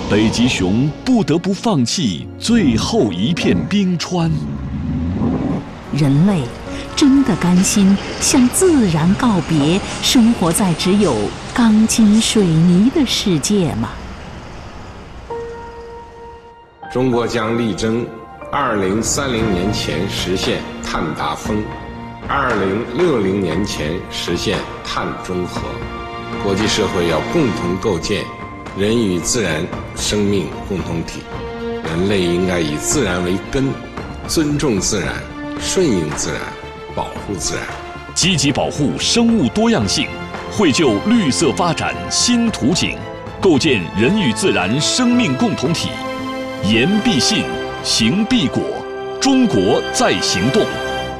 北极熊不得不放弃最后一片冰川。 人类真的甘心向自然告别，生活在只有钢筋水泥的世界吗？ 中国将力争2030年前实现碳达峰，2060年前实现碳中和。国际社会要共同构建人与自然生命共同体，人类应该以自然为根，尊重自然，顺应自然，保护自然， 积极保护生物多样性，绘就绿色发展新图景，构建人与自然生命共同体。言必信，行必果，中国在行动。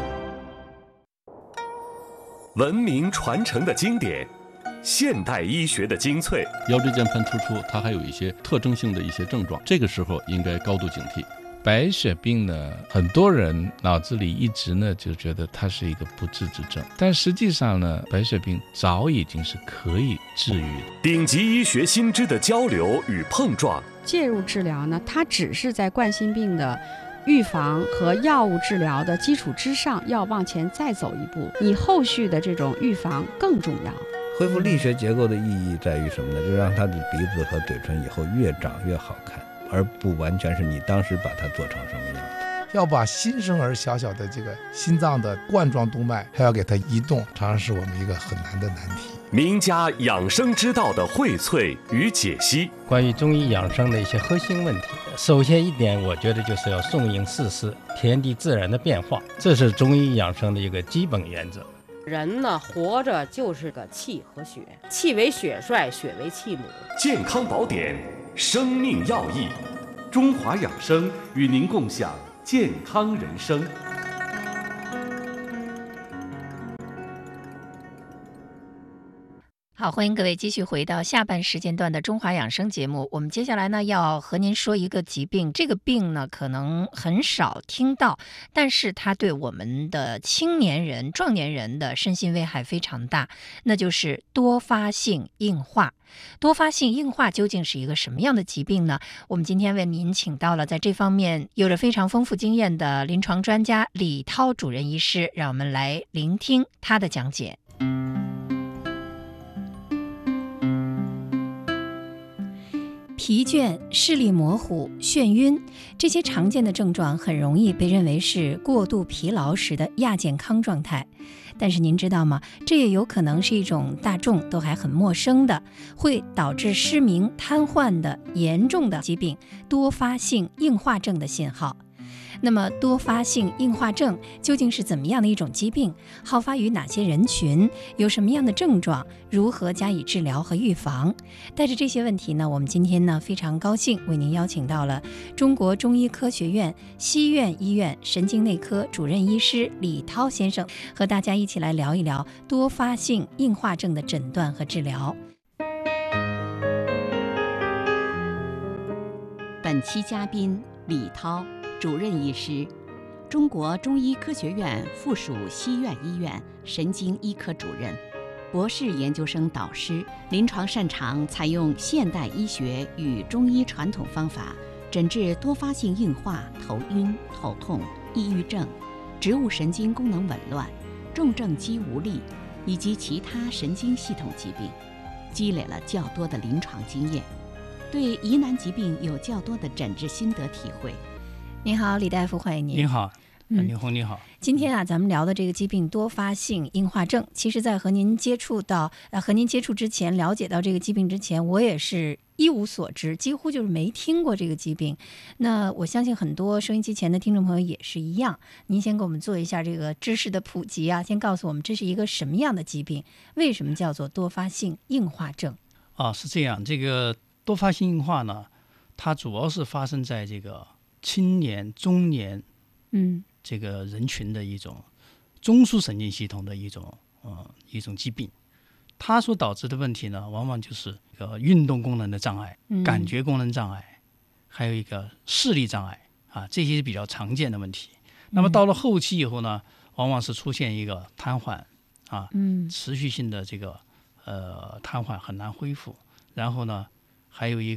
文明传承的经典，现代医学的精粹。 腰椎间盘突出，它还有一些特征性的一些症状，这个时候应该高度警惕。白血病呢，很多人脑子里一直呢就觉得它是一个不治之症，但实际上呢，白血病早已经是可以治愈的。 顶级医学新知的交流与碰撞， 介入治疗呢，它只是在冠心病的预防和药物治疗的基础之上，要往前再走一步，你后续的这种预防更重要。 恢复力学结构的意义在于什么呢？就让他的鼻子和嘴唇以后越长越好看，而不完全是你当时把它做成什么样子。 要把新生儿小小的这个心脏的冠状动脉还要给它移动，常常是我们一个很难的难题。 名家养生之道的荟萃与解析， 关于中医养生的一些核心问题，首先一点，我觉得就是要顺应四时，天地自然的变化，这是中医养生的一个基本原则。 人呢，活着就是个气和血，气为血帅，血为气母。 健康宝典，生命要义，中华养生与您共享健康人生。 好，欢迎各位继续回到下半时间段的中华养生节目。我们接下来呢要和您说一个疾病，这个病呢可能很少听到，但是它对我们的青年人、壮年人的身心危害非常大，那就是多发性硬化。多发性硬化究竟是一个什么样的疾病呢？我们今天为您请到了在这方面有着非常丰富经验的临床专家李涛主任医师，让我们来聆听他的讲解。疲倦、视力模糊、眩晕，这些常见的症状很容易被认为是过度疲劳时的亚健康状态。但是您知道吗？这也有可能是一种大众都还很陌生的，会导致失明、瘫痪的严重的疾病——多发性硬化症的信号。那么多发性硬化症究竟是怎么样的一种疾病？好发于哪些人群？有什么样的症状？如何加以治疗和预防？带着这些问题呢，我们今天呢非常高兴为您邀请到了中国中医科学院西苑医院神经内科主任医师李涛先生，和大家一起来聊一聊多发性硬化症的诊断和治疗。 本期嘉宾李涛，主任医师，中国中医科学院附属西苑医院神经医科主任，博士研究生导师，临床擅长采用现代医学与中医传统方法诊治多发性硬化、头晕、头痛、抑郁症、植物神经功能紊乱、重症肌无力以及其他神经系统疾病，积累了较多的临床经验，对疑难疾病有较多的诊治心得体会。 您好，李大夫，欢迎您。 您好，李红，你好。 今天啊，咱们聊的这个疾病多发性硬化症，其实在和您接触之前，了解到这个疾病之前，我也是一无所知，几乎就是没听过这个疾病。那我相信很多收音机前的听众朋友也是一样。您先给我们做一下这个知识的普及啊，先告诉我们这是一个什么样的疾病，为什么叫做多发性硬化症？ 是这样，这个多发性硬化呢，它主要是发生在这个青年、中年，这个人群的一种中枢神经系统的一种疾病。它所导致的问题呢，往往就是一个运动功能的障碍、感觉功能障碍，还有一个视力障碍这些是比较常见的问题。那么到了后期以后呢，往往是出现一个瘫痪持续性的这个瘫痪很难恢复，然后呢还有一个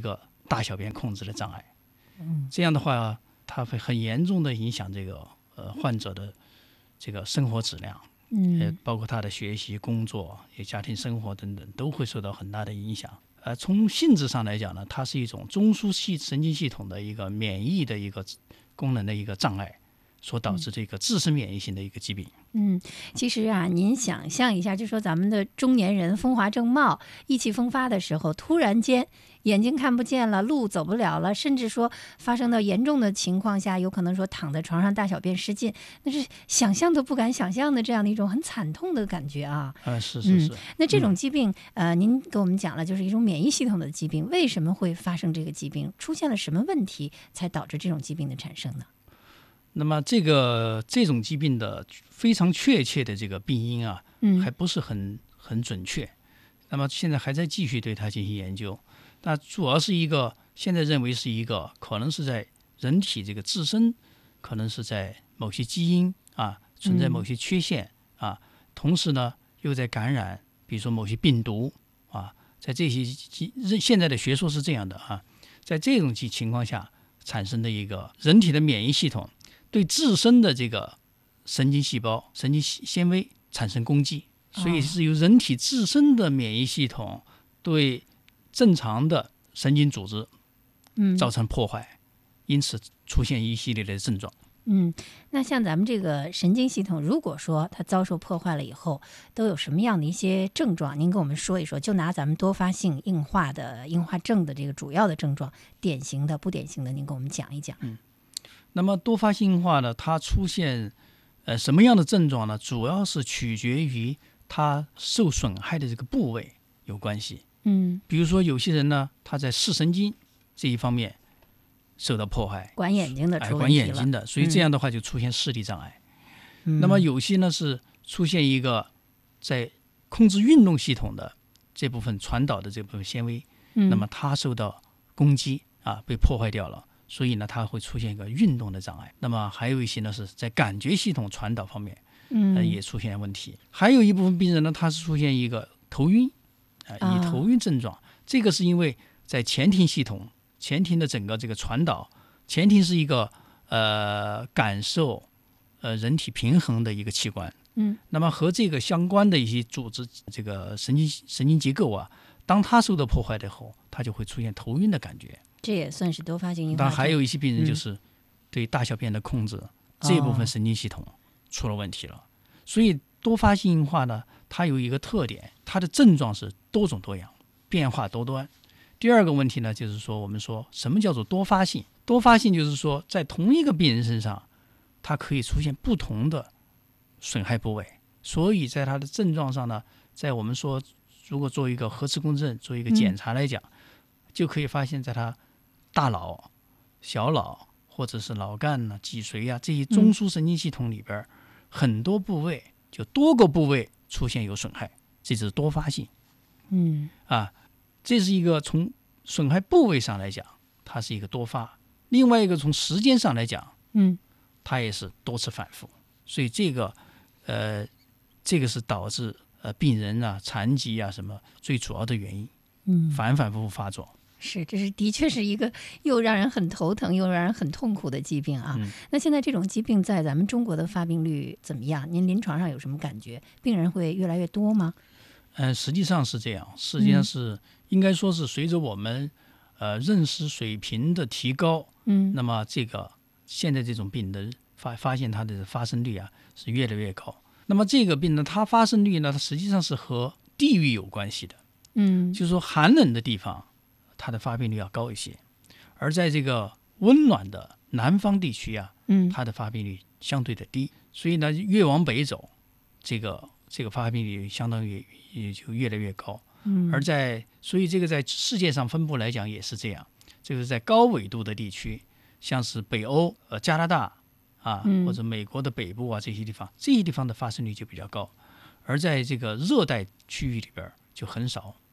大小便控制的障碍。这样的话，它会很严重的影响这个患者的这个生活质量，包括他的学习、工作、家庭生活等等，都会受到很大的影响。从性质上来讲呢，它是一种中枢神经系统的一个免疫的一个功能的一个障碍，所导致这个自身免疫性的一个疾病。 其实啊，您想象一下，就说咱们的中年人风华正茂、意气风发的时候，突然间眼睛看不见了，路走不了了，甚至说发生到严重的情况下，有可能说躺在床上大小便失禁，那是想象都不敢想象的这样的一种很惨痛的感觉啊。 是。 那这种疾病，您给我们讲了，就是一种免疫系统的疾病，为什么会发生这个疾病？出现了什么问题才导致这种疾病的产生呢？ 那么这种疾病的非常确切的这个病因啊，还不是很准确。那么现在还在继续对它进行研究。那主要是现在认为是一个可能是在人体这个自身，可能是在某些基因存在某些缺陷同时呢又在感染，比如说某些病毒在这些现在的学说是这样的在这种情况下产生的一个人体的免疫系统对自身的这个神经细胞、神经纤维产生攻击，所以是由人体自身的免疫系统对正常的神经组织造成破坏，因此出现一系列的症状。 那像咱们这个神经系统，如果说它遭受破坏了以后，都有什么样的一些症状？您跟我们说一说，就拿咱们多发性硬化症的这个主要的症状，典型的、不典型的，您跟我们讲一讲。 那么多发性硬化呢，它出现什么样的症状呢？主要是取决于它受损害的这个部位有关系。比如说有些人呢，他在视神经这一方面受到破坏， 管眼睛的出问题了， 管眼睛的，所以这样的话就出现视力障碍。那么有些呢是出现一个在控制运动系统的这部分传导的这部分纤维，那么它受到攻击被破坏掉了，所以呢它会出现一个运动的障碍。那么还有一些呢是在感觉系统传导方面也出现问题。还有一部分病人呢，他是出现一个头晕以头晕症状，这个是因为在前庭系统，前庭的整个这个传导，前庭是一个感受人体平衡的一个器官，那么和这个相关的一些组织，这个神经结构当它受到破坏的后，它就会出现头晕的感觉。 这也算是多发性硬化症。 当然还有一些病人就是对大小便的控制，这部分神经系统出了问题了。所以多发性硬化呢，它有一个特点，它的症状是多种多样，变化多端。第二个问题呢，就是说我们说什么叫做多发性？多发性就是说在同一个病人身上，它可以出现不同的损害部位，所以在它的症状上呢，在我们说如果做一个核磁共振做一个检查来讲，就可以发现在它大脑、小脑或者是脑干脊髓这些中枢神经系统里边很多部位，就多个部位出现有损害，这就是多发性。这是一个从损害部位上来讲，它是一个多发；另外一个从时间上来讲，它也是多次反复。所以这个是导致病人残疾什么最主要的原因。反反复复发作。 是，这是的确是一个又让人很头疼又让人很痛苦的疾病那现在这种疾病在咱们中国的发病率怎么样？您临床上有什么感觉？病人会越来越多吗？ 实际上是这样，实际上是应该说是随着我们认识水平的提高，那么这个现在这种病的发现它的发生率是越来越高。那么这个病呢，它发生率呢，它实际上是和地域有关系的。就是说寒冷的地方，它的发病率要高一些，而在这个温暖的南方地区它的发病率相对的低。所以呢，越往北走，这个发病率相当于也就越来越高。所以这个在世界上分布来讲也是这样，这个在高纬度的地区，像是北欧、加拿大或者美国的北部这些地方的发生率就比较高，而在这个热带区域里边就很少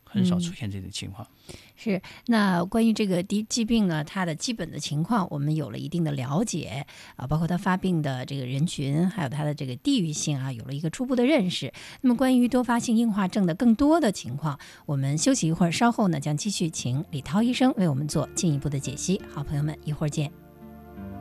很少出现这种情况。 是，那关于这个疾病呢，它的基本的情况我们有了一定的了解啊，包括它发病的这个人群，还有它的这个地域性啊，有了一个初步的认识。那么关于多发性硬化症的更多的情况，我们休息一会儿，稍后呢将继续请李涛医生为我们做进一步的解析。好，朋友们，一会儿见。